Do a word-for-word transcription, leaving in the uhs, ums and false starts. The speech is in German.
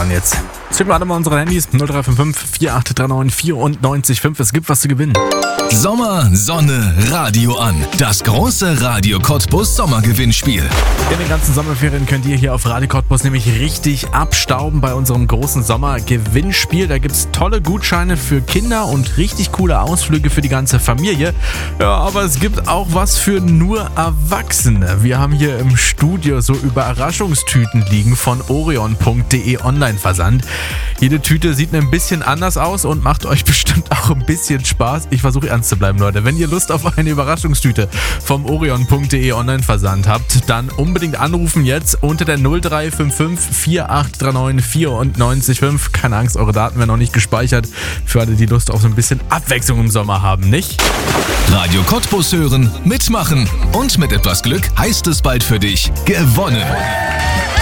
und jetzt zücken wir alle mal unsere Handys. null drei fünf fünf vier acht drei neun vier neun fünf. Es gibt was zu gewinnen. Sommer, Sonne, Radio an. Das große Radio Cottbus Sommergewinnspiel. In den ganzen Sommerferien könnt ihr hier auf Radio Cottbus nämlich richtig abstauben bei unserem großen Sommergewinnspiel. Da gibt's tolle Gutscheine für Kinder und richtig coole Ausflüge für die ganze Familie. Ja, aber es gibt auch was für nur Erwachsene. Wir haben hier im Studio so Überraschungstüten liegen von orion punkt de Online-Versand. Jede Tüte sieht ein bisschen anders aus und macht euch bestimmt auch ein bisschen Spaß. Ich versuche ernst zu bleiben, Leute. Wenn ihr Lust auf eine Überraschungstüte vom orion punkt de Online-Versand habt, dann unbedingt anrufen jetzt unter der null drei fünf fünf vier acht drei neun vier neun fünf. Keine Angst, eure Daten werden noch nicht gespeichert. Für alle, die Lust auf so ein bisschen Abwechslung im Sommer haben, nicht? Radio Cottbus hören, mitmachen und mit etwas Glück heißt es bald für dich gewonnen.